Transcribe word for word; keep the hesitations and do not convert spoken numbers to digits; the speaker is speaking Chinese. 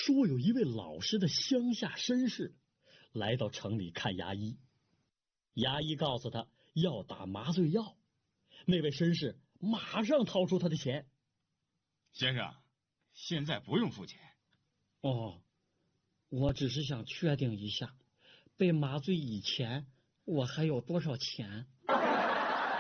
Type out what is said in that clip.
说有一位老实的乡下绅士来到城里看牙医，牙医告诉他要打麻醉药，那位绅士马上掏出他的钱。 先生，现在不用付钱。 哦，我只是想确定一下，被麻醉以前我还有多少钱。